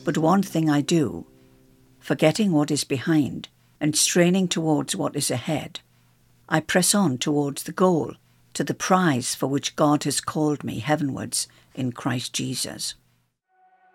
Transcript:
But one thing I do, forgetting what is behind and straining towards what is ahead, I press on towards the goal, to the prize for which God has called me heavenwards in Christ Jesus.